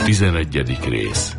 11. rész.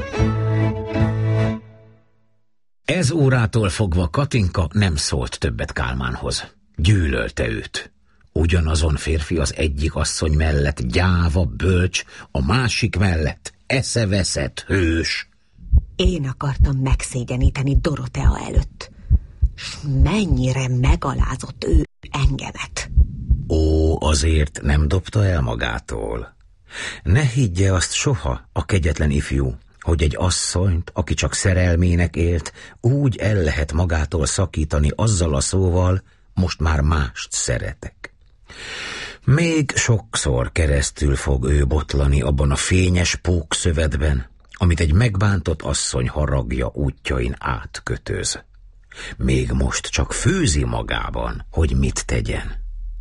Ez órától fogva Katinka nem szólt többet Kálmánhoz. Gyűlölte őt. Ugyanazon férfi az egyik asszony mellett gyáva, bölcs, a másik mellett eszeveszett hős. Én akartam megszégyeníteni Dorotea előtt. S mennyire megalázott ő engemet. Ó, azért nem dobta el magától. Ne higgye azt soha a kegyetlen ifjú, hogy egy asszonyt, aki csak szerelmének élt, úgy el lehet magától szakítani azzal a szóval, most már mást szeretek. Még sokszor keresztül fog ő botlani abban a fényes pókszövetben, amit egy megbántott asszony haragja útjain átkötöz. Még most csak főzi magában, hogy mit tegyen.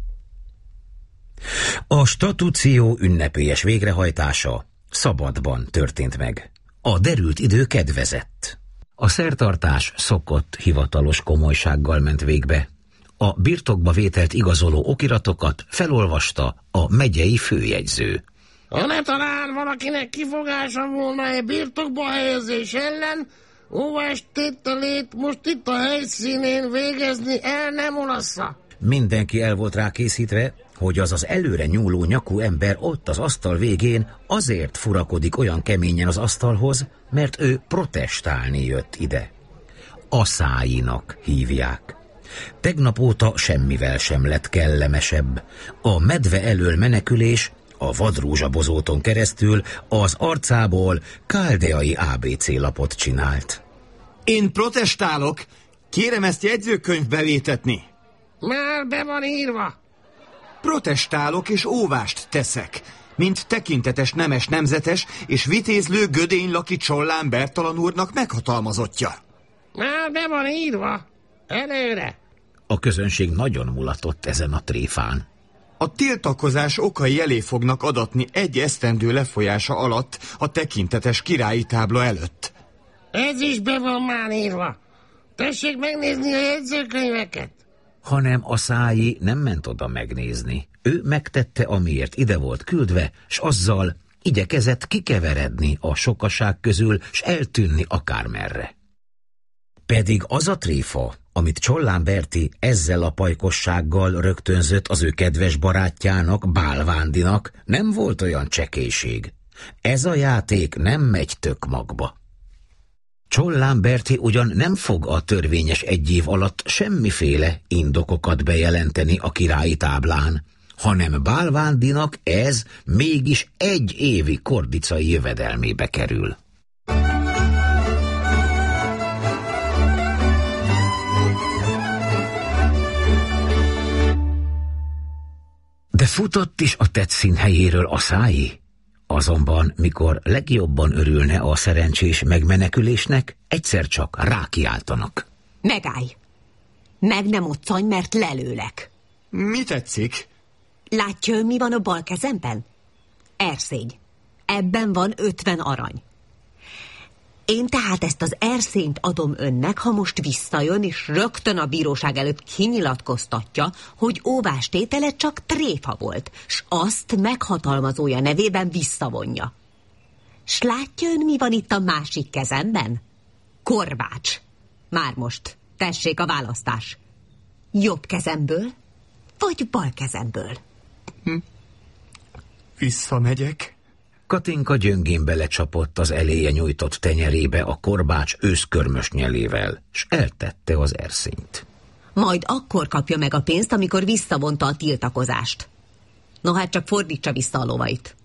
A statúció ünnepélyes végrehajtása szabadban történt meg. A derült idő kedvezett. A szertartás szokott hivatalos komolysággal ment végbe. A birtokba vételt igazoló okiratokat felolvasta a megyei főjegyző. Ha ne talán valakinek kifogása volna egy birtokba helyezés ellen, óvástételét most itt a helyszínén végezni el nem olassza. Mindenki el volt rá készítve, hogy az előre nyúló nyakú ember ott az asztal végén azért furakodik olyan keményen az asztalhoz, mert ő protestálni jött ide. Aszáinak hívják. Tegnap óta semmivel sem lett kellemesebb. A medve elől menekülés a vadrózsabozóton keresztül az arcából káldeai ABC lapot csinált. Én protestálok, kérem ezt jegyzőkönyvbe vétetni. Már be van írva. Protestálok és óvást teszek, mint tekintetes nemes nemzetes és vitézlő Gödénylaki Csollán Bertalan úrnak meghatalmazottja. Már be van írva. Előre. A közönség nagyon mulatott ezen a tréfán. A tiltakozás okai elé fognak adatni egy esztendő lefolyása alatt a tekintetes királyi tábla előtt. Ez is be van már írva. Tessék megnézni a jegyzőkönyveket. Hanem a Szályi nem ment oda megnézni. Ő megtette, amiért ide volt küldve, s azzal igyekezett kikeveredni a sokaság közül, s eltűnni akármerre. Pedig az a tréfa, amit Csollán Berti ezzel a pajkossággal rögtönzött az ő kedves barátjának, Bálvándinak, nem volt olyan csekélység. Ez a játék nem megy tök magba. Csollán Berti ugyan nem fog a törvényes egy év alatt semmiféle indokokat bejelenteni a királyi táblán, hanem Bálvándinak ez mégis 1 évi kordicai jövedelmébe kerül. De futott is a tetszín helyéről a Szályi. Azonban, mikor legjobban örülne a szerencsés megmenekülésnek, egyszer csak rákiáltanak. Megállj! Meg nem moccanj, mert lelőlek. Mi tetszik? Látja, mi van a bal kezemben? Erszény. Ebben van 50 arany. Én tehát ezt az erszényt adom önnek, ha most visszajön, és rögtön a bíróság előtt kinyilatkoztatja, hogy óvástétele csak tréfa volt, s azt meghatalmazója nevében visszavonja. S látja ön, mi van itt a másik kezemben? Korbács. Már most, tessék a választás. Jobb kezemből, vagy bal kezemből? Visszamegyek? Katinka gyöngén belecsapott az eléje nyújtott tenyerébe a korbács őszkörmös nyelével, s eltette az erszényt. Majd akkor kapja meg a pénzt, amikor visszavonta a tiltakozást. No hát csak fordítsa vissza a lovait.